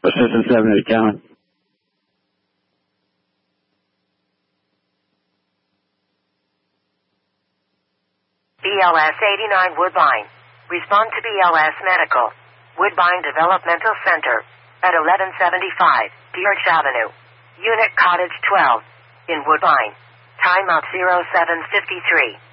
Assistant 7 County. BLS 89 Woodbine. Respond to BLS Medical. Woodbine Developmental Center. At 1175 Birch Avenue. Unit Cottage 12. In Woodbine. Timeout 0753.